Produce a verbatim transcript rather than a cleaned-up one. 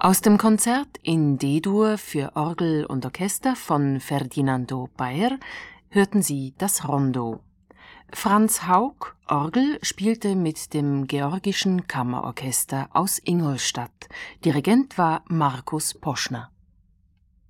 Aus dem Konzert in D-Dur für Orgel und Orchester von Ferdinando Paer hörten Sie das Rondo. Franz Hauck, Orgel, spielte mit dem Georgischen Kammerorchester aus Ingolstadt. Dirigent war Markus Poschner.